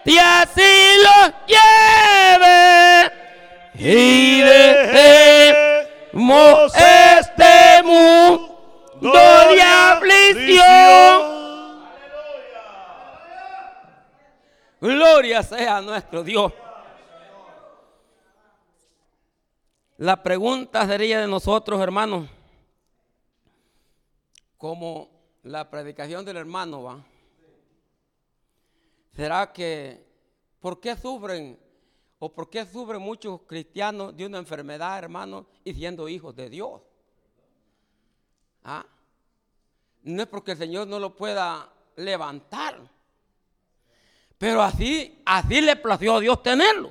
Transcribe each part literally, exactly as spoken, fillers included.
y así los lleve y dejemos este mundo de aflicción. Gloria sea a nuestro Dios. La pregunta sería de nosotros, hermanos, como la predicación del hermano va. ¿Será que por qué sufren o por qué sufren muchos cristianos de una enfermedad, hermanos, y siendo hijos de Dios? ¿Ah? No es porque el Señor no lo pueda levantar, pero así, así le plació a Dios tenerlo.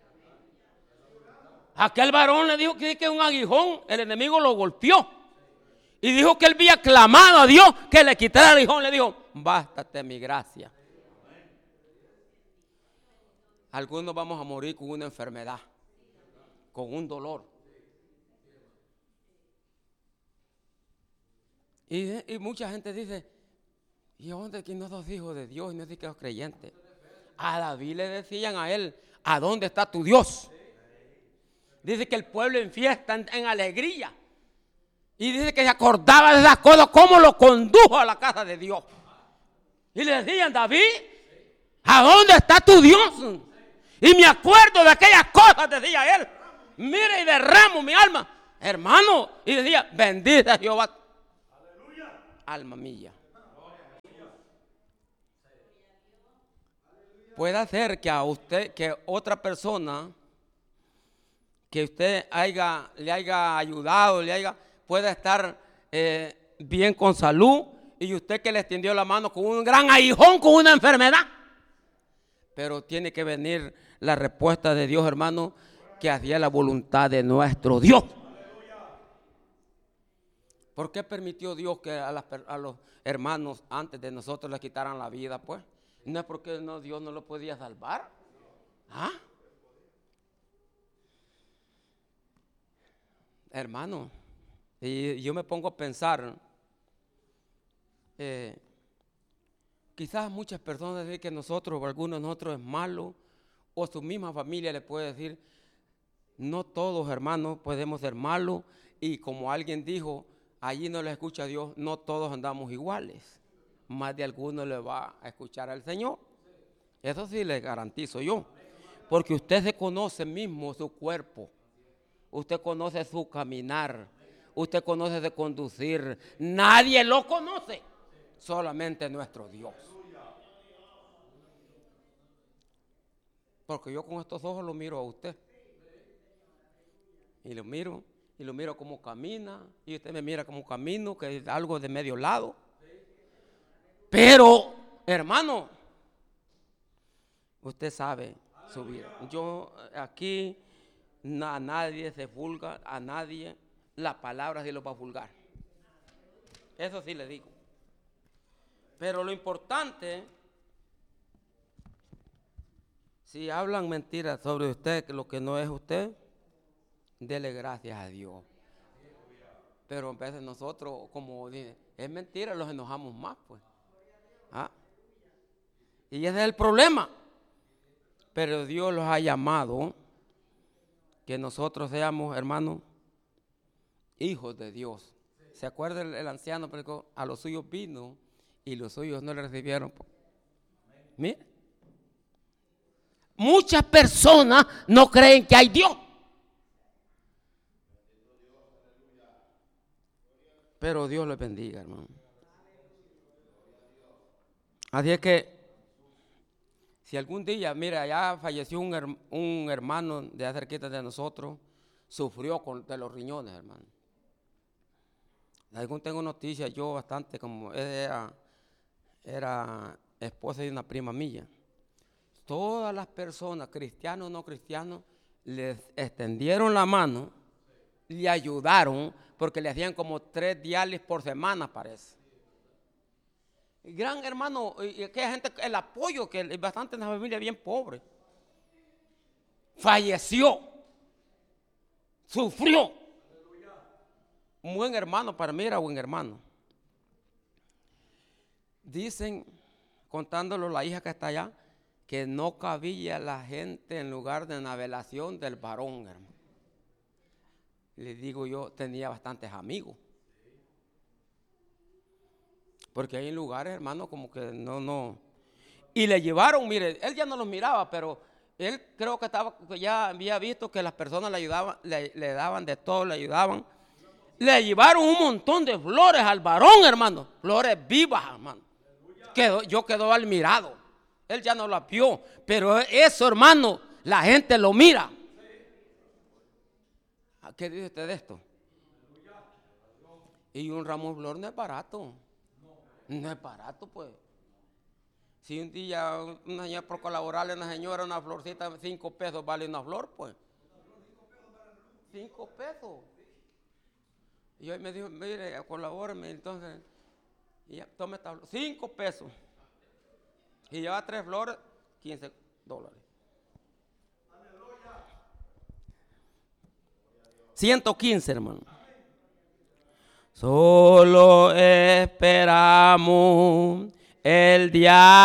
Aquel varón le dijo que, que un aguijón, el enemigo lo golpeó. Y dijo que él había clamado a Dios que le quitara el aguijón. Le dijo, bástate mi gracia. Algunos vamos a morir con una enfermedad, con un dolor. Y, y mucha gente dice, ¿y dónde que no sos hijo de Dios y no sos creyente? A David le decían a él, ¿a dónde está tu Dios? Dice que el pueblo en fiesta, en, en alegría. Y dice que se acordaba de esas cosas, cómo lo condujo a la casa de Dios. Y le decían, David, ¿a dónde está tu Dios? Y me acuerdo de aquellas cosas, decía él. Mira y derramo mi alma, hermano. Y decía, bendita Jehová. Aleluya. Alma mía. Puede ser que a usted, que otra persona que usted haya, le haya ayudado, le haya, pueda estar eh, bien con salud, y usted que le extendió la mano con un gran aguijón, con una enfermedad. Pero tiene que venir la respuesta de Dios, hermano, que hacía la voluntad de nuestro Dios. ¿Por qué permitió Dios que a, las, a los hermanos antes de nosotros les quitaran la vida? Pues no es porque no, Dios no lo podía salvar. ¿Ah? Hermano, y yo me pongo a pensar, eh, quizás muchas personas dicen que nosotros, o algunos de nosotros es malo, o su misma familia le puede decir, no todos, hermanos, podemos ser malos, y como alguien dijo, allí no le escucha a Dios, no todos andamos iguales, más de alguno le va a escuchar al Señor. Eso sí le garantizo yo, porque usted se conoce mismo su cuerpo. Usted conoce su caminar, usted conoce de conducir, nadie lo conoce, solamente nuestro Dios. Porque yo con estos ojos lo miro a usted, y lo miro, y lo miro como camina, y usted me mira como camino, que es algo de medio lado. Pero, hermano, usted sabe su vida. Yo aquí... a nadie se vulga, a nadie la palabra sí lo va a vulgar. Eso sí le digo. Pero lo importante, si hablan mentiras sobre usted, que lo que no es usted, dele gracias a Dios. Pero en vez de nosotros, como dice, es mentira, los enojamos más, pues. ¿Ah? Y ese es el problema. Pero Dios los ha llamado que nosotros seamos, hermanos, hijos de Dios. ¿Se acuerda el, el anciano? Pero a los suyos vino y los suyos no le recibieron. Mire, muchas personas no creen que hay Dios. Pero Dios les bendiga, hermano. Así es que, si algún día, mira, ya falleció un, her, un hermano de allá cerquita de nosotros, sufrió con, de los riñones, hermano. Según tengo noticias, yo bastante, como era, era esposa de una prima mía. Todas las personas, cristianos o no cristianos, les extendieron la mano, le ayudaron, porque le hacían como tres diálisis por semana, parece. Gran hermano, y aquella gente, el apoyo, que es bastante en una familia bien pobre, falleció, sufrió. Un buen hermano, para mí era buen hermano. Dicen, contándolo la hija que está allá, que no cabía la gente en lugar de la velación del varón, hermano. Le digo yo, tenía bastantes amigos. Porque hay lugares, hermano, como que no, no. Y le llevaron, mire, él ya no los miraba, pero él creo que estaba, que ya había visto que las personas le ayudaban, le, le daban de todo, le ayudaban. Le llevaron un montón de flores al varón, hermano. Flores vivas, hermano. Quedó, yo quedó admirado. Él ya no la vio, pero eso, hermano, la gente lo mira. ¿Qué dice usted de esto? Y un ramo de flor no es barato. No es barato, pues. Si un día una señora por colaborarle a una señora una florcita, cinco pesos vale una flor, pues. Cinco pesos. Y hoy me dijo, mire, colabóreme, entonces, y ya, tome esta flor. Cinco pesos. Y lleva tres flores, quince dólares. ciento quince, hermano. Solo esperamos el día